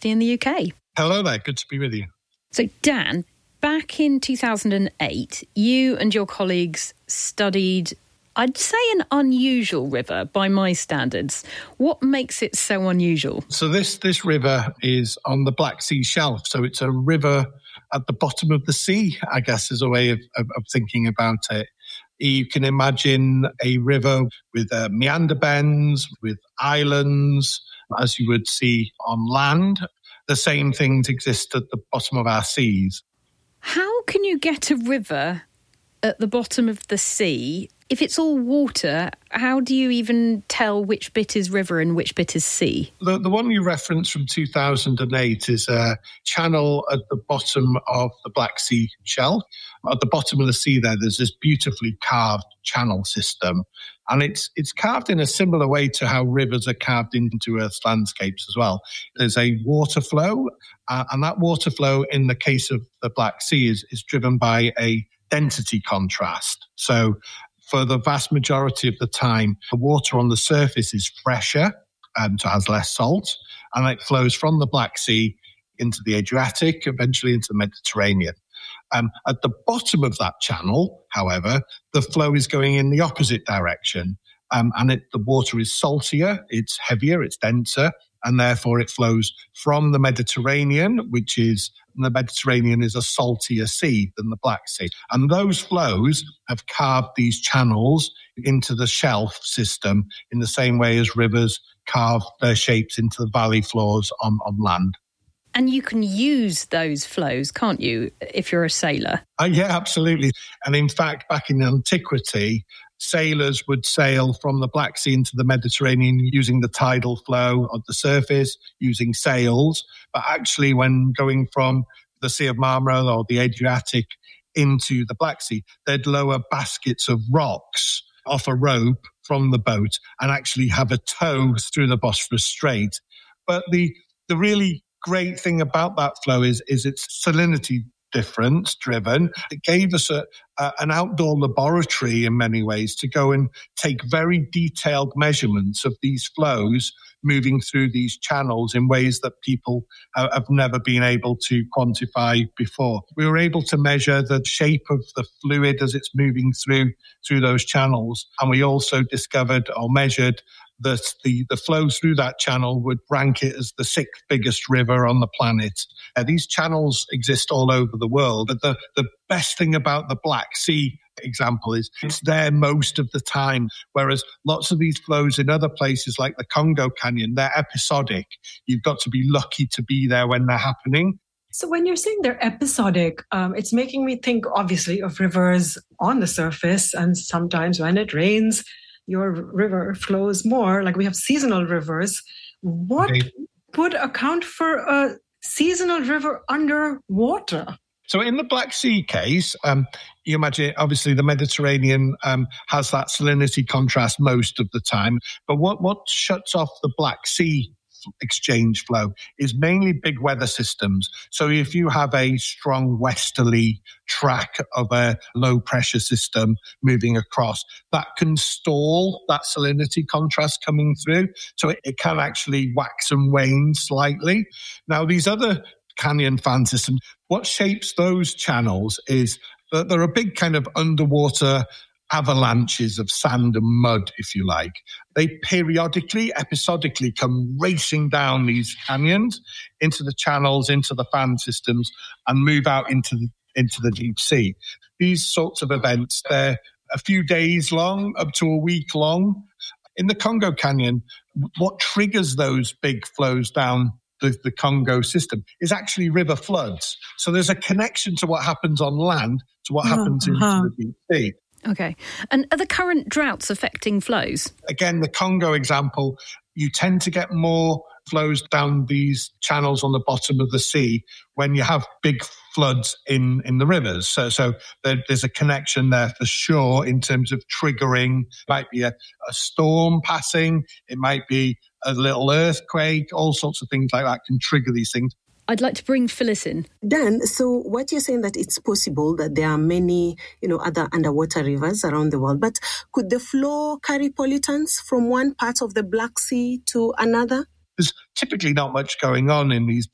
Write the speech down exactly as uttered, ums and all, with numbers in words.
University in the U K. Hello there, good to be with you. So Dan, back in two thousand eight, you and your colleagues studied, I'd say, an unusual river by my standards. What makes it so unusual? So this, this river is on the Black Sea shelf. So it's a river at the bottom of the sea, I guess, is a way of, of, of thinking about it. You can imagine a river with uh, meander bends, with islands, as you would see on land. The same things exist at the bottom of our seas. How can you get a river at the bottom of the sea? If it's all water, how do you even tell which bit is river and which bit is sea? The, the one you referenced from two thousand eight is a channel at the bottom of the Black Sea shelf. At the bottom of the sea there, there's this beautifully carved channel system. And it's it's carved in a similar way to how rivers are carved into Earth's landscapes as well. There's a water flow, uh, and that water flow, in the case of the Black Sea, is, is driven by a density contrast. So for the vast majority of the time, the water on the surface is fresher, um, so it has less salt, and it flows from the Black Sea into the Adriatic, eventually into the Mediterranean. Um, at the bottom of that channel, however, the flow is going in the opposite direction, um, and it, the water is saltier, it's heavier, it's denser, and therefore it flows from the Mediterranean, which is, the Mediterranean is a saltier sea than the Black Sea. And those flows have carved these channels into the shelf system in the same way as rivers carve their shapes into the valley floors on, on land. And you can use those flows, can't you, if you're a sailor? Uh, yeah, absolutely. And in fact, back in antiquity, sailors would sail from the Black Sea into the Mediterranean using the tidal flow of the surface, using sails. But actually, when going from the Sea of Marmara or the Adriatic into the Black Sea, they'd lower baskets of rocks off a rope from the boat and actually have a tow through the Bosphorus Strait. But the the really great thing about that flow is, is its salinity difference driven. It gave us a, a, an outdoor laboratory in many ways to go and take very detailed measurements of these flows moving through these channels in ways that people uh, have never been able to quantify before. We were able to measure the shape of the fluid as it's moving through through those channels. And we also discovered or measured that the, the flow through that channel would rank it as the sixth biggest river on the planet. Uh, these channels exist all over the world, but the, the best thing about the Black Sea example is it's there most of the time, whereas lots of these flows in other places like the Congo Canyon, they're episodic. You've got to be lucky to be there when they're happening. So when you're saying they're episodic, um, it's making me think, obviously, of rivers on the surface, and sometimes when it rains, your river flows more, like we have seasonal rivers. What okay. would account for a seasonal river underwater? So in the Black Sea case, um, you imagine, obviously, the Mediterranean um, has that salinity contrast most of the time. But what, what shuts off the Black Sea exchange flow is mainly big weather systems. So if you have a strong westerly track of a low pressure system moving across, that can stall that salinity contrast coming through. So it, it can actually wax and wane slightly. Now, these other canyon fan systems, what shapes those channels is that there are big kind of underwater avalanches of sand and mud, if you like. They periodically, episodically come racing down these canyons into the channels, into the fan systems, and move out into the, into the deep sea. These sorts of events, they're a few days long, up to a week long. In the Congo Canyon, what triggers those big flows down the, the Congo system is actually river floods. So there's a connection to what happens on land to what happens uh-huh. into the deep sea. Okay. And are the current droughts affecting flows? Again, the Congo example, you tend to get more flows down these channels on the bottom of the sea when you have big floods in, in the rivers. So, so there, there's a connection there for sure in terms of triggering. It might be a, a storm passing. It might be a little earthquake. All sorts of things like that can trigger these things. I'd like to bring Phyllis in. Dan, so what you're saying that it's possible that there are many, you know, other underwater rivers around the world, but could the flow carry pollutants from one part of the Black Sea to another? There's typically not much going on in these